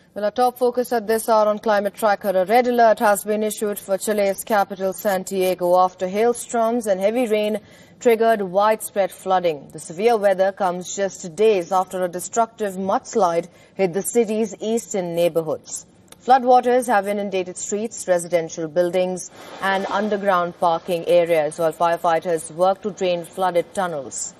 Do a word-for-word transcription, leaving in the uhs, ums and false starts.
Well, our top focus at this hour on Climate Tracker. A red alert has been issued for Chile's capital, Santiago, after hailstorms and heavy rain triggered widespread flooding. The severe weather comes just days after a destructive mudslide hit the city's eastern neighborhoods. Floodwaters have inundated streets, residential buildings and underground parking areas, while firefighters work to drain flooded tunnels.